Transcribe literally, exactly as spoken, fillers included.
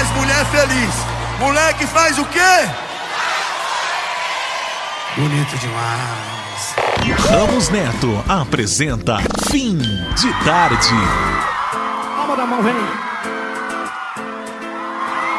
faz mulher feliz? Mulher que faz o quê? Bonito demais. Ramos Neto apresenta Fim de Tarde. Palma da mão, vem.